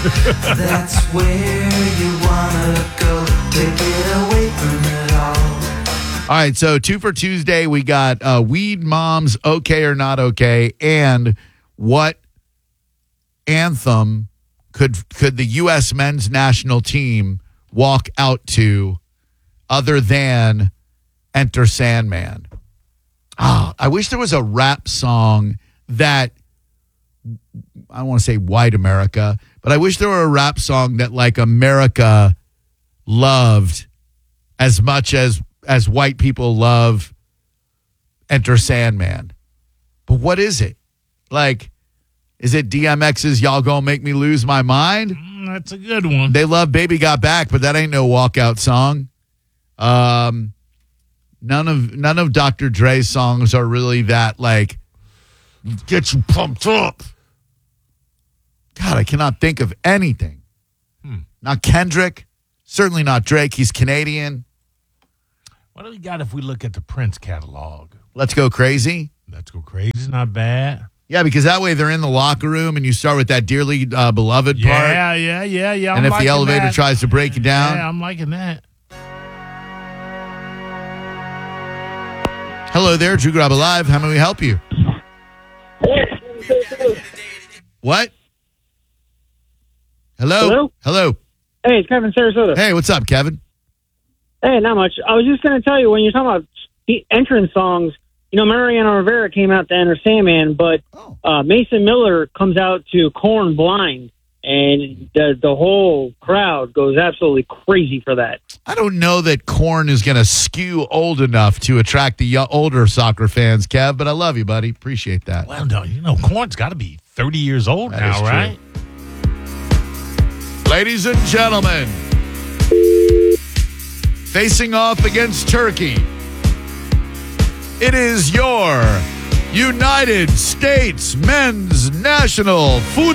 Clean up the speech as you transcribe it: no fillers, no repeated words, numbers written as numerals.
That's where you wanna go. Take it away from it all. All right, so 2 for Tuesday, we got Weed Mom's Okay or Not Okay, and what anthem could the U.S. men's national team walk out to other than Enter Sandman? I wish there was a rap song that, I don't want to say white America, but I wish there were a rap song that like America loved as much as white people love Enter Sandman. But what is it? Like, is it DMX's Y'all Gonna Make Me Lose My Mind? That's a good one. They love Baby Got Back, but that ain't no walkout song. None of Dr. Dre's songs are really that, like, get you pumped up. God, I cannot think of anything. Not Kendrick. Certainly not Drake. He's Canadian. What do we got if we look at the Prince catalog? Let's Go Crazy. Let's Go Crazy is not bad. Yeah, because that way they're in the locker room and you start with that Dearly Beloved part. Yeah. And if the elevator tries to break you down. Yeah, I'm liking that. Hello there, Drew Grab Alive. How may we help you? What? Hello? Hello? Hey, it's Kevin Sarasota. Hey, what's up, Kevin? Hey, not much. I was just going to tell you, when you're talking about the entrance songs, Mariano Rivera came out to Enter Sandman, but Mason Miller comes out to Korn Blind, and the whole crowd goes absolutely crazy for that. I don't know that Korn is going to skew old enough to attract the older soccer fans, Kev, but I love you, buddy. Appreciate that. Well, no, Korn's got to be 30 years old now, right? Ladies and gentlemen, facing off against Turkey, it is your United States men's national football